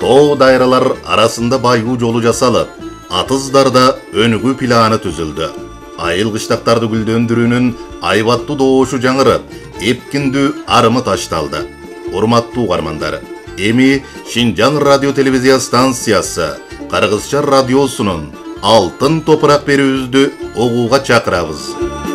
Too dайралар arasında bayguu жолу жасалып, Атыздарда өнүгүү планы түзүлдү. Айыл кыштактарды гүлдөндүрүүнүн айбаттуу добушу жаңырып, эпкиндүү арымы ташталды. Урматтуу угармандар, эми Шинжаң радио телевизия станциясы Кыргызча радиосунун Алтын топурак берүүбүздү угууга чакырабыз.